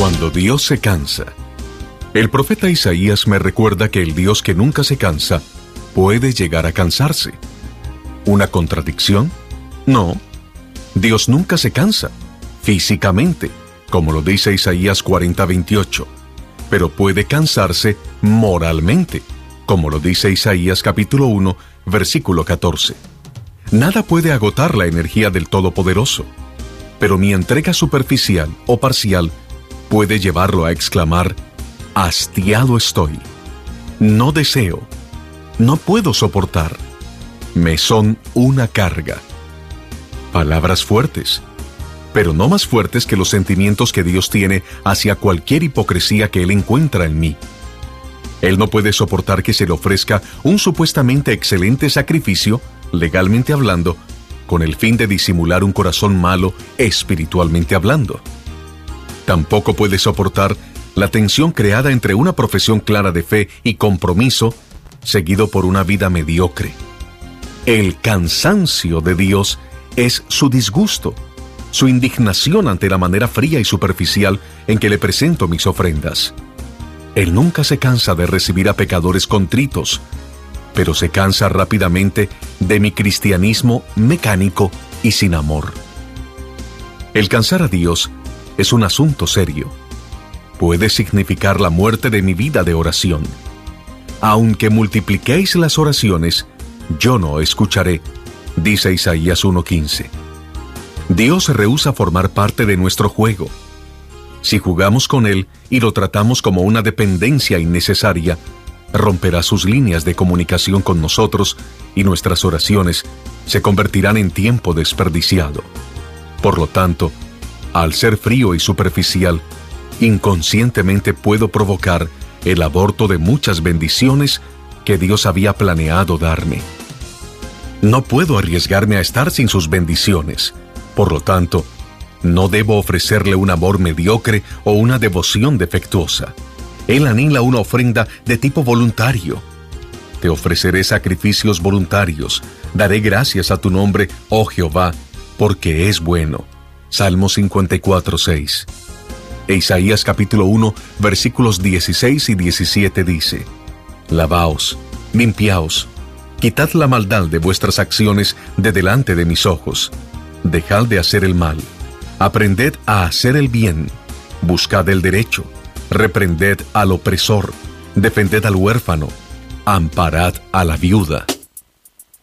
Cuando Dios se cansa. El profeta Isaías me recuerda que el Dios que nunca se cansa puede llegar a cansarse. ¿Una contradicción? No. Dios nunca se cansa, físicamente, como lo dice Isaías 40:28, pero puede cansarse moralmente, como lo dice Isaías capítulo 1, versículo 14. Nada puede agotar la energía del Todopoderoso, pero mi entrega superficial o parcial puede llevarlo a exclamar: hastiado estoy, no deseo, no puedo soportar, me son una carga. Palabras fuertes, pero no más fuertes que los sentimientos que Dios tiene hacia cualquier hipocresía que Él encuentra en mí. Él no puede soportar que se le ofrezca un supuestamente excelente sacrificio, legalmente hablando, con el fin de disimular un corazón malo, espiritualmente hablando. Tampoco puede soportar la tensión creada entre una profesión clara de fe y compromiso, seguido por una vida mediocre. El cansancio de Dios es su disgusto, su indignación ante la manera fría y superficial en que le presento mis ofrendas. Él nunca se cansa de recibir a pecadores contritos, pero se cansa rápidamente de mi cristianismo mecánico y sin amor. El cansar a Dios es un asunto serio. Puede significar la muerte de mi vida de oración. Aunque multipliquéis las oraciones, yo no escucharé, dice Isaías 1:15. Dios rehúsa formar parte de nuestro juego. Si jugamos con Él y lo tratamos como una dependencia innecesaria, romperá sus líneas de comunicación con nosotros y nuestras oraciones se convertirán en tiempo desperdiciado. Por lo tanto, al ser frío y superficial, inconscientemente puedo provocar el aborto de muchas bendiciones que Dios había planeado darme. No puedo arriesgarme a estar sin sus bendiciones. Por lo tanto, no debo ofrecerle un amor mediocre o una devoción defectuosa. Él anhela una ofrenda de tipo voluntario. Te ofreceré sacrificios voluntarios. Daré gracias a tu nombre, oh Jehová, porque es bueno. Salmo 54:6. Isaías capítulo 1, versículos 16 y 17 dice: Lavaos, limpiaos, quitad la maldad de vuestras acciones de delante de mis ojos. Dejad de hacer el mal. Aprended a hacer el bien. Buscad el derecho. Reprended al opresor. Defended al huérfano. Amparad a la viuda.